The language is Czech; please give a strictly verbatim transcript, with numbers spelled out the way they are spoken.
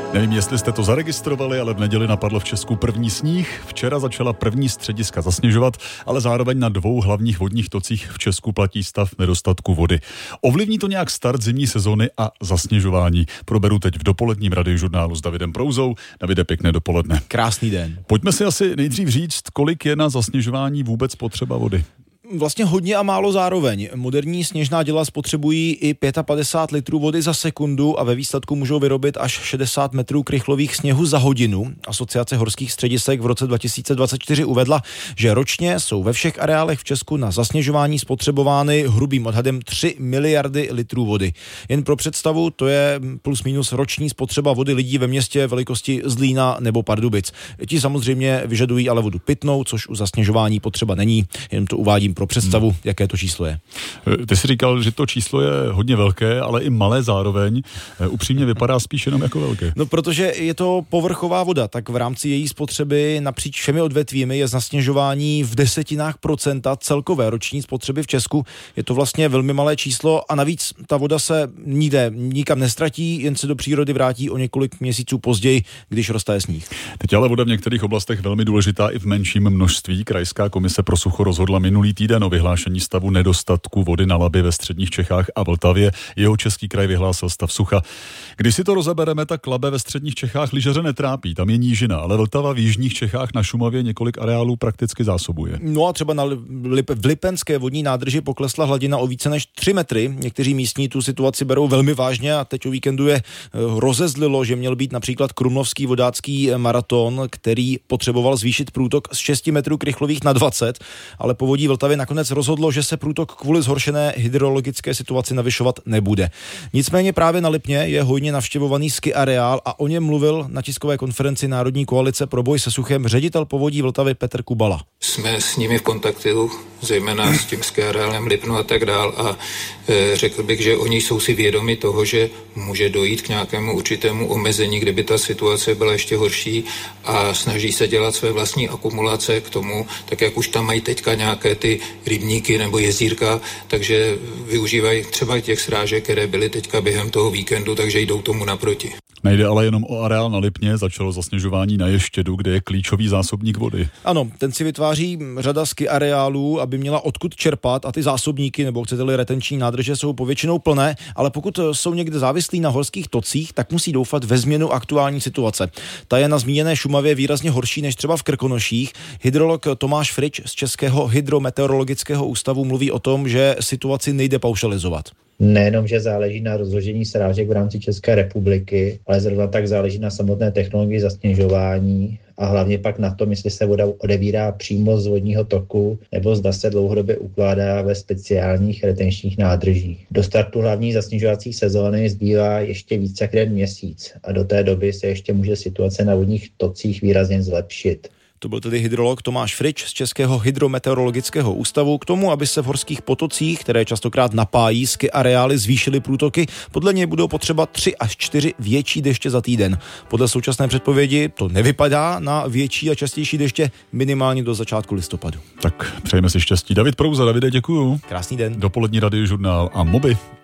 Nevím, jestli jste to zaregistrovali, ale v neděli napadl v Česku první sníh. Včera začala první střediska zasněžovat, ale zároveň na dvou hlavních vodních tocích v Česku platí stav nedostatku vody. Ovlivní to nějak start zimní sezony a zasněžování? Proberu teď v dopoledním radiožurnálu s Davidem Prouzou. Davide, pěkné dopoledne. Krásný den. Pojďme si asi nejdřív říct, kolik je na zasněžování vůbec potřeba vody. Vlastně hodně a málo zároveň. Moderní sněžná děla spotřebují i padesát pět litrů vody za sekundu a ve výsledku můžou vyrobit až šedesát metrů krychlových sněhu za hodinu. Asociace horských středisek v roce dva tisíce dvacet čtyři uvedla, že ročně jsou ve všech areálech v Česku na zasněžování spotřebovány hrubým odhadem tři miliardy litrů vody. Jen pro představu, to je plus minus roční spotřeba vody lidí ve městě velikosti Zlína nebo Pardubic. Ti samozřejmě vyžadují ale vodu pitnou, což u zasněžování potřeba není. Jen to uvádím pro představu, hmm. jaké to číslo je. Ty jsi říkal, že to číslo je hodně velké, ale i malé zároveň. Upřímně vypadá spíš jenom jako velké. No, protože je to povrchová voda, tak v rámci její spotřeby napříč všemi odvětvími je zasněžování v desetinách procenta celkové roční spotřeby v Česku. Je to vlastně velmi malé číslo a navíc ta voda se nikde nikam nestratí, jen se do přírody vrátí o několik měsíců později, když roztaje sníh. Teď ale voda v některých oblastech velmi důležitá i v menším množství. Krajská komise pro sucho rozhodla minulý týden o vyhlášení stavu nedostatku vody na Labi ve středních Čechách a Vltavě. Jeho český kraj vyhlásil stav sucha. Když si to rozebereme, tak Labe ve středních Čechách lyžaře netrápí, tam je nížina, ale Vltava v jižních Čechách na Šumavě několik areálů prakticky zásobuje. No a třeba na Lip, v Lipenské vodní nádrži poklesla hladina o více než tři metry. Někteří místní tu situaci berou velmi vážně a teď o víkendu je rozezlilo, že měl být například krumlovský vodácký maraton, který potřeboval zvýšit průtok z šesti metrů krychlových na dvacet, ale povodí Vltavy nakonec rozhodlo, že se průtok kvůli zhoršené hydrologické situaci navyšovat nebude. Nicméně právě na Lipně je hojně navštěvovaný ski areál a o něm mluvil na tiskové konferenci Národní koalice pro boj se suchem ředitel povodí Vltavy Petr Kubala. Jsme s nimi v kontaktu, zejména s tím ski areálem Lipno a tak dál a e, řekl bych, že oni jsou si vědomi toho, že může dojít k nějakému určitému omezení, kdyby ta situace byla ještě horší a snaží se dělat své vlastní akumulace k tomu, tak jak už tam mají teďka nějaké ty rybníky nebo jezírka, takže využívají třeba těch srážek, které byly teďka během toho víkendu, takže jdou tomu naproti. Nejde ale jenom o areál na Lipně, začalo zasněžování na Ještědu, kde je klíčový zásobník vody. Ano, ten si vytváří řada ski areálů, aby měla odkud čerpat a ty zásobníky nebo chcete-li retenční nádrže jsou povětšinou plné, ale pokud jsou někde závislí na horských tocích, tak musí doufat ve změnu aktuální situace. Ta je na zmíněné Šumavě výrazně horší než třeba v Krkonoších. Hydrolog Tomáš Frič z Českého hydrometeorologického ústavu mluví o tom, že situaci nejde paušalizovat. Nejenom, že záleží na rozložení srážek v rámci České republiky, ale zrovna tak záleží na samotné technologii zasněžování a hlavně pak na tom, jestli se voda odebírá přímo z vodního toku nebo zda se dlouhodobě ukládá ve speciálních retenčních nádržích. Do startu hlavní zasněžovací sezóny zbývá ještě více jak jeden měsíc a do té doby se ještě může situace na vodních tocích výrazně zlepšit. To byl tedy hydrolog Tomáš Frič z Českého hydrometeorologického ústavu. K tomu, aby se v horských potocích, které častokrát napájí ski areály, zvýšily průtoky, podle něj budou potřeba tři až čtyři větší deště za týden. Podle současné předpovědi to nevypadá na větší a častější deště minimálně do začátku listopadu. Tak přejeme si štěstí. David Prouza, Davide, děkuju. Krásný den. Dopolední radiožurnál a Moby.